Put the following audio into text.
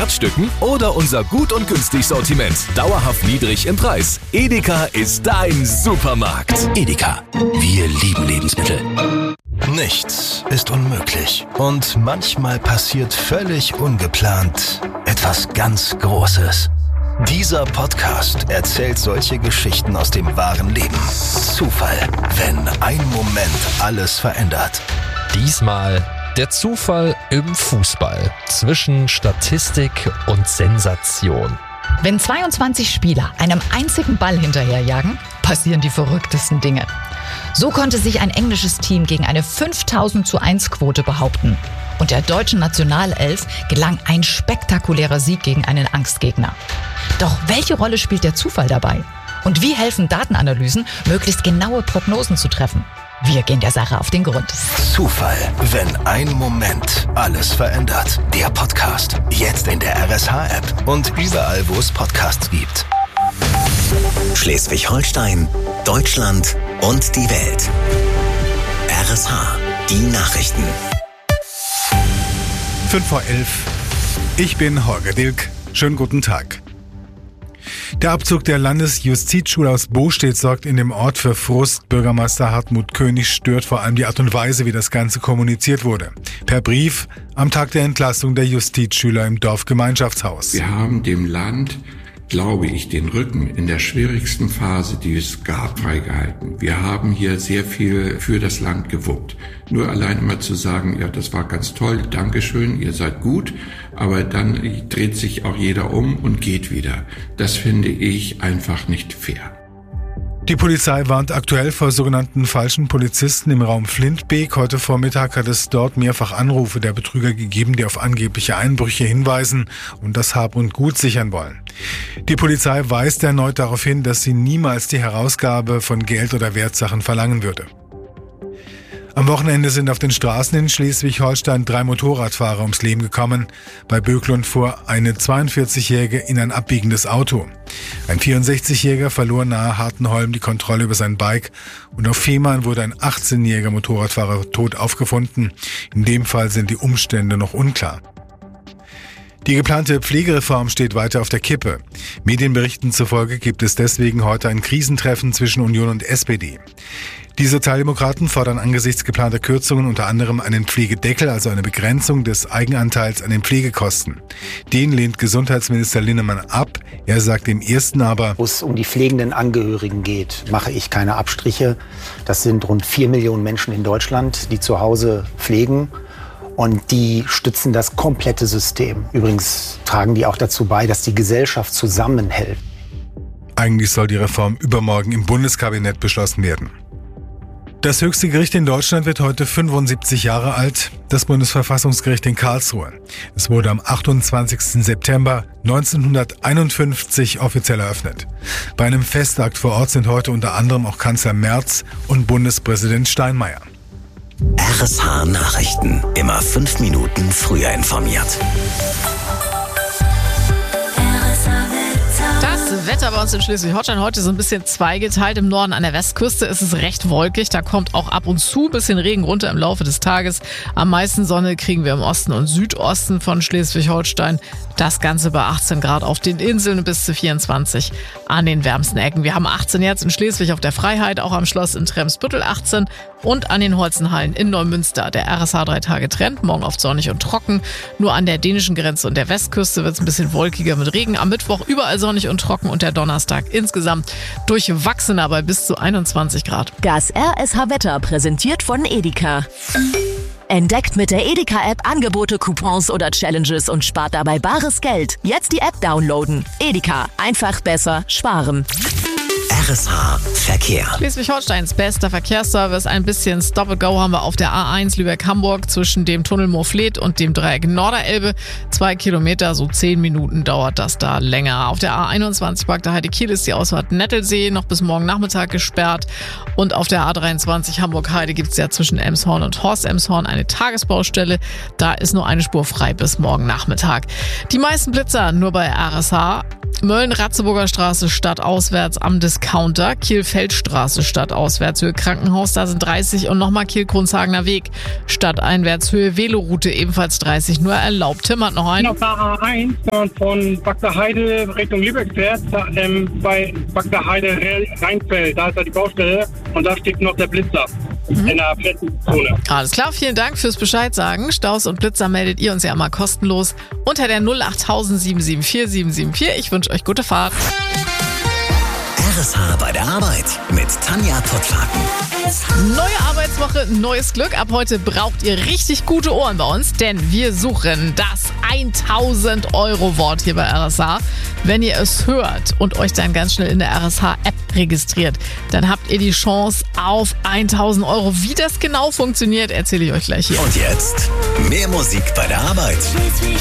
Herzstücken oder unser Gut und günstig Sortiment dauerhaft niedrig im Preis. Edeka ist dein Supermarkt. Edeka, wir lieben Lebensmittel. Nichts ist unmöglich und manchmal passiert völlig ungeplant etwas ganz Großes. Dieser Podcast erzählt solche Geschichten aus dem wahren Leben. Zufall, wenn ein Moment alles verändert. Diesmal der Zufall im Fußball zwischen Statistik und Sensation. Wenn 22 Spieler einem einzigen Ball hinterherjagen, passieren die verrücktesten Dinge. So konnte sich ein englisches Team gegen eine 5000:1 behaupten. Und der deutschen Nationalelf gelang ein spektakulärer Sieg gegen einen Angstgegner. Doch welche Rolle spielt der Zufall dabei? Und wie helfen Datenanalysen, möglichst genaue Prognosen zu treffen? Wir gehen der Sache auf den Grund. Zufall, wenn ein Moment alles verändert. Der Podcast, jetzt in der RSH-App und überall, wo es Podcasts gibt. Schleswig-Holstein, Deutschland und die Welt. RSH, die Nachrichten. 5:11. Ich bin Holger Dilk. Schönen guten Tag. Der Abzug der Landesjustizschule aus Bostedt sorgt in dem Ort für Frust. Bürgermeister Hartmut König stört vor allem die Art und Weise, wie das Ganze kommuniziert wurde. Per Brief am Tag der Entlassung der Justizschüler im Dorfgemeinschaftshaus. Wir haben dem Land, glaube ich, den Rücken in der schwierigsten Phase, die es gab, freigehalten. Wir haben hier sehr viel für das Land gewuppt. Nur allein immer zu sagen, ja, das war ganz toll, Dankeschön, ihr seid gut, aber dann dreht sich auch jeder um und geht wieder. Das finde ich einfach nicht fair. Die Polizei warnt aktuell vor sogenannten falschen Polizisten im Raum Flintbeek. Heute Vormittag hat es dort mehrfach Anrufe der Betrüger gegeben, die auf angebliche Einbrüche hinweisen und das Hab und Gut sichern wollen. Die Polizei weist erneut darauf hin, dass sie niemals die Herausgabe von Geld oder Wertsachen verlangen würde. Am Wochenende sind auf den Straßen in Schleswig-Holstein 3 Motorradfahrer ums Leben gekommen. Bei Böklund fuhr eine 42-Jährige in ein abbiegendes Auto. Ein 64-Jähriger verlor nahe Hartenholm die Kontrolle über sein Bike und auf Fehmarn wurde ein 18-jähriger Motorradfahrer tot aufgefunden. In dem Fall sind die Umstände noch unklar. Die geplante Pflegereform steht weiter auf der Kippe. Medienberichten zufolge gibt es deswegen heute ein Krisentreffen zwischen Union und SPD. Die Sozialdemokraten fordern angesichts geplanter Kürzungen unter anderem einen Pflegedeckel, also eine Begrenzung des Eigenanteils an den Pflegekosten. Den lehnt Gesundheitsminister Linnemann ab. Er sagt im ersten aber, wo es um die pflegenden Angehörigen geht, mache ich keine Abstriche. Das sind rund 4 Millionen Menschen in Deutschland, die zu Hause pflegen. Und die stützen das komplette System. Übrigens tragen die auch dazu bei, dass die Gesellschaft zusammenhält. Eigentlich soll die Reform übermorgen im Bundeskabinett beschlossen werden. Das höchste Gericht in Deutschland wird heute 75 Jahre alt, das Bundesverfassungsgericht in Karlsruhe. Es wurde am 28. September 1951 offiziell eröffnet. Bei einem Festakt vor Ort sind heute unter anderem auch Kanzler Merz und Bundespräsident Steinmeier. RSH Nachrichten, immer 5 Minuten früher informiert. Das Wetter bei uns in Schleswig-Holstein heute so ein bisschen zweigeteilt. Im Norden an der Westküste ist es recht wolkig. Da kommt auch ab und zu ein bisschen Regen runter im Laufe des Tages. Am meisten Sonne kriegen wir im Osten und Südosten von Schleswig-Holstein. Das Ganze bei 18 Grad auf den Inseln und bis zu 24 an den wärmsten Ecken. Wir haben 18 jetzt in Schleswig auf der Freiheit, auch am Schloss in Tremsbüttel 18 und an den Holzenhallen in Neumünster. Der RSH 3 Tage Trend, morgen oft sonnig und trocken. Nur an der dänischen Grenze und der Westküste wird es ein bisschen wolkiger mit Regen. Am Mittwoch überall sonnig und trocken und der Donnerstag insgesamt durchwachsener bei bis zu 21 Grad. Das RSH Wetter präsentiert von Edeka. Entdeckt mit der Edeka-App Angebote, Coupons oder Challenges und spart dabei bares Geld. Jetzt die App downloaden. Edeka, einfach besser sparen. RSH Verkehr. Schleswig-Holsteins bester Verkehrsservice. Ein bisschen Stop-and-Go haben wir auf der A1 Lübeck-Hamburg zwischen dem Tunnel Moorfleet und dem Dreieck Norderelbe. 2 Kilometer, so 10 Minuten dauert das da länger. Auf der A21 Bagda Heide-Kiel ist die Ausfahrt Nettelsee noch bis morgen Nachmittag gesperrt. Und auf der A23 Hamburg-Heide gibt es ja zwischen Elmshorn und Horst-Elmshorn eine Tagesbaustelle. Da ist nur eine Spur frei bis morgen Nachmittag. Die meisten Blitzer nur bei RSH. Mölln-Ratzeburger Straße stadtauswärts am Discounter, Kiel-Feldstraße stadtauswärts Höhe Krankenhaus, da sind 30 und nochmal Kiel-Kronshagener Weg stadteinwärts Höhe Veloroute ebenfalls 30, nur erlaubt. Tim hat noch einen. Auf der A1 von Bagdaheide Richtung Lübeck fährt, bei Bagdaheide Rheinfeld, da ist ja die Baustelle und da steht noch der Blitzer. In der Plätzenzone. Alles klar, vielen Dank fürs Bescheid sagen. Staus und Blitzer meldet ihr uns ja immer kostenlos unter der 08000 774 774. Ich wünsche euch gute Fahrt. RSH bei der Arbeit mit Tanja Pottwagen. Neue Arbeitswoche, neues Glück. Ab heute braucht ihr richtig gute Ohren bei uns, denn wir suchen das 1000-Euro-Wort hier bei RSH. Wenn ihr es hört und euch dann ganz schnell in der RSH-App registriert, dann habt ihr die Chance auf 1000 Euro. Wie das genau funktioniert, erzähle ich euch gleich hier. Und jetzt mehr Musik bei der Arbeit.